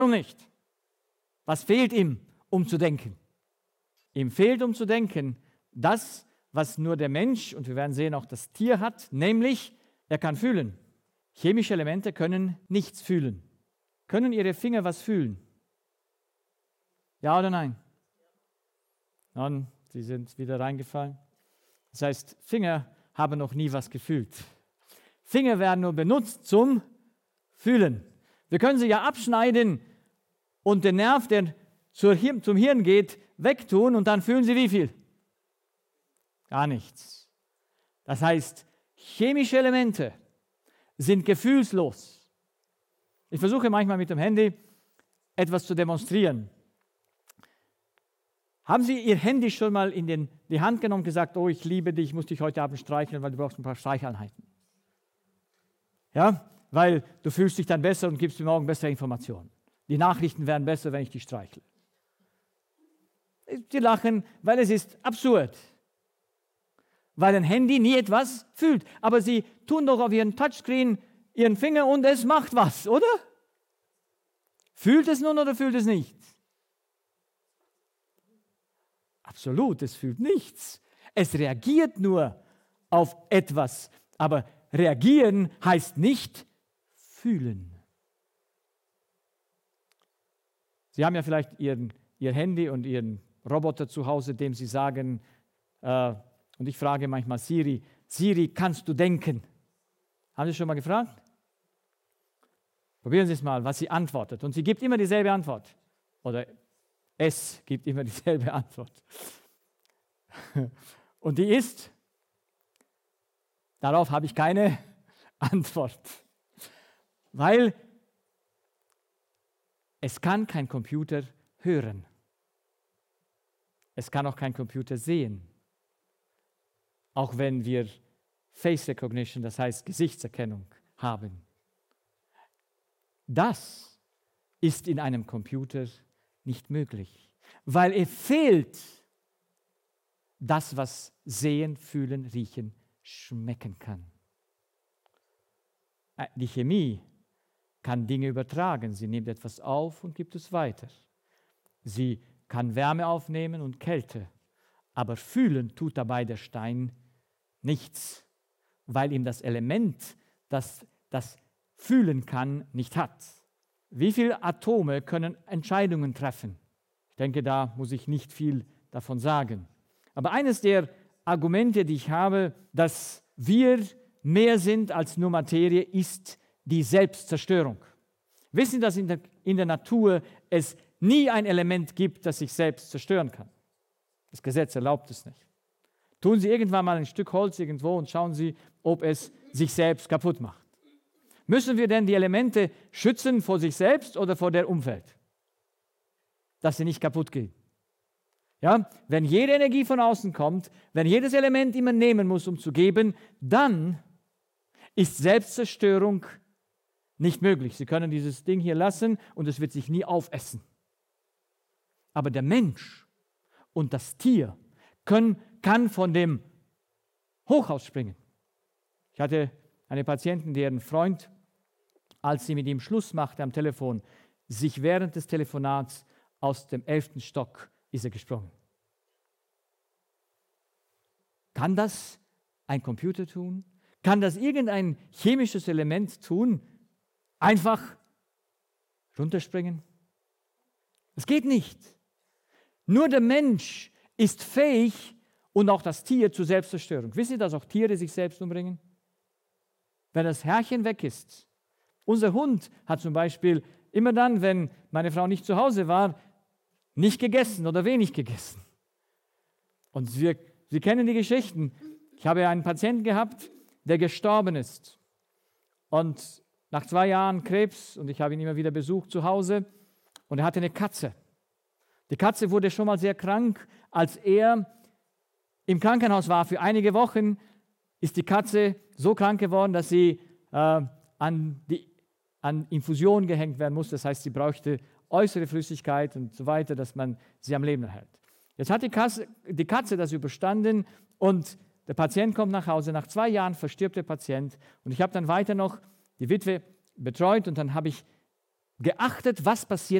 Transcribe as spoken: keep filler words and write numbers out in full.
nicht? Was fehlt ihm, um zu denken? Ihm fehlt, um zu denken, das, was nur der Mensch, und wir werden sehen, auch das Tier hat, nämlich er kann fühlen. Chemische Elemente können nichts fühlen. Können Ihre Finger was fühlen? Ja oder nein? Nein, sie sind wieder reingefallen. Das heißt, Finger haben noch nie was gefühlt. Finger werden nur benutzt zum Fühlen. Wir können sie ja abschneiden und den Nerv, der zum Hirn geht, wegtun und dann fühlen sie wie viel? Gar nichts. Das heißt, chemische Elemente sind gefühlslos. Ich versuche manchmal mit dem Handy etwas zu demonstrieren. Haben Sie Ihr Handy schon mal in den, die Hand genommen und gesagt, oh, ich liebe dich, ich muss dich heute Abend streicheln, weil du brauchst ein paar Streicheinheiten? Ja, weil du fühlst dich dann besser und gibst mir morgen bessere Informationen. Die Nachrichten werden besser, wenn ich dich streichle. Sie lachen, weil es ist absurd. Weil ein Handy nie etwas fühlt. Aber Sie tun doch auf Ihren Touchscreen Ihren Finger und es macht was, oder? Fühlt es nun oder fühlt es nicht? Absolut, es fühlt nichts. Es reagiert nur auf etwas. Aber reagieren heißt nicht fühlen. Sie haben ja vielleicht Ihren, Ihr Handy und Ihren Roboter zu Hause, dem Sie sagen, äh, und ich frage manchmal Siri, Siri, kannst du denken? Haben Sie schon mal gefragt? Probieren Sie es mal, was sie antwortet. Und sie gibt immer dieselbe Antwort. Oder es gibt immer dieselbe Antwort. Und die ist, darauf habe ich keine Antwort. Weil es kann kein Computer hören. Es kann auch kein Computer sehen. Auch wenn wir Face Recognition, das heißt Gesichtserkennung, haben. Das ist in einem Computer nicht möglich, weil es fehlt das, was sehen, fühlen, riechen, schmecken kann. Die Chemie kann Dinge übertragen. Sie nimmt etwas auf und gibt es weiter. Sie kann Wärme aufnehmen und Kälte. Aber fühlen tut dabei der Stein nichts, weil ihm das Element, das das fühlen kann, nicht hat. Wie viele Atome können Entscheidungen treffen? Ich denke, da muss ich nicht viel davon sagen. Aber eines der Argumente, die ich habe, dass wir mehr sind als nur Materie, ist die Selbstzerstörung. Wissen Sie, dass in der, in der Natur es nie ein Element gibt, das sich selbst zerstören kann? Das Gesetz erlaubt es nicht. Tun Sie irgendwann mal ein Stück Holz irgendwo und schauen Sie, ob es sich selbst kaputt macht. Müssen wir denn die Elemente schützen vor sich selbst oder vor der Umwelt? Dass sie nicht kaputt gehen. Ja, wenn jede Energie von außen kommt, wenn jedes Element immer nehmen muss, um zu geben, dann ist Selbstzerstörung nicht möglich. Sie können dieses Ding hier lassen und es wird sich nie aufessen. Aber der Mensch und das Tier können, kann von dem Hochhaus springen. Ich hatte eine Patientin, deren Freund, als sie mit ihm Schluss machte am Telefon, sich während des Telefonats aus dem elften Stock ist er gesprungen. Kann das ein Computer tun? Kann das irgendein chemisches Element tun? Einfach runterspringen? Es geht nicht. Nur der Mensch ist fähig und auch das Tier zur Selbstzerstörung. Wissen Sie, dass auch Tiere sich selbst umbringen? Wenn das Herrchen weg ist. Unser Hund hat zum Beispiel immer dann, wenn meine Frau nicht zu Hause war, nicht gegessen oder wenig gegessen. Und wir, Sie kennen die Geschichten. Ich habe einen Patienten gehabt, der gestorben ist. Und nach zwei Jahren Krebs, und ich habe ihn immer wieder besucht zu Hause, und er hatte eine Katze. Die Katze wurde schon mal sehr krank. Als er im Krankenhaus war für einige Wochen, ist die Katze so krank geworden, dass sie äh, an, die, an Infusion gehängt werden musste. Das heißt, sie brauchte äußere Flüssigkeit und so weiter, dass man sie am Leben erhält. Jetzt hat die Katze, die Katze das überstanden und der Patient kommt nach Hause. Nach zwei Jahren verstirbt der Patient und ich habe dann weiter noch die Witwe betreut und dann habe ich geachtet, was passiert